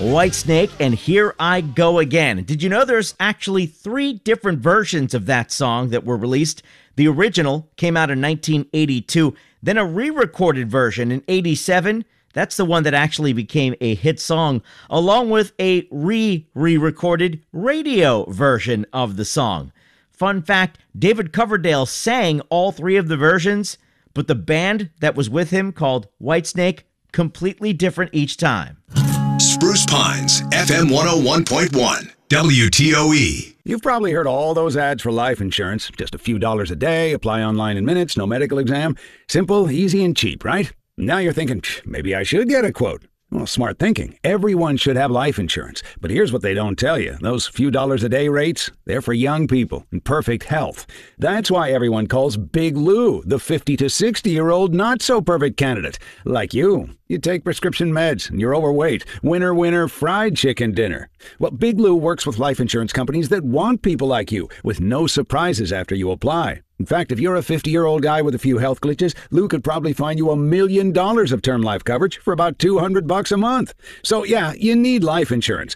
Whitesnake and Here I Go Again. Did you know there's actually 3 different versions of that song that were released? The original came out in 1982, then a re-recorded version in 87. That's the one that actually became a hit song, along with a re-recorded radio version of the song. Fun fact, David Coverdale sang all 3 of the versions, but the band that was with him, called Whitesnake, completely different each time. Spruce Pines, FM 101.1, WTOE. You've probably heard all those ads for life insurance. Just a few dollars a day, apply online in minutes, no medical exam. Simple, easy, and cheap, right? Now you're thinking, maybe I should get a quote. Well, smart thinking. Everyone should have life insurance. But here's what they don't tell you. Those few dollars a day rates, they're for young people in perfect health. That's why everyone calls Big Lou the 50 to 60-year-old not-so-perfect candidate. Like you. You take prescription meds and you're overweight. Winner, winner, fried chicken dinner. Well, Big Lou works with life insurance companies that want people like you, with no surprises after you apply. In fact, if you're a 50-year-old guy with a few health glitches, Lou could probably find you $1 million of term life coverage for about $200 a month. So yeah, you need life insurance.